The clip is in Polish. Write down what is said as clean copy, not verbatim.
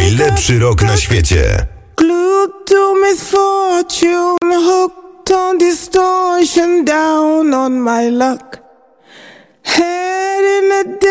Najlepszy rok na świecie. Glued to misfortune, hooked on distortion, down on my luck. Head in the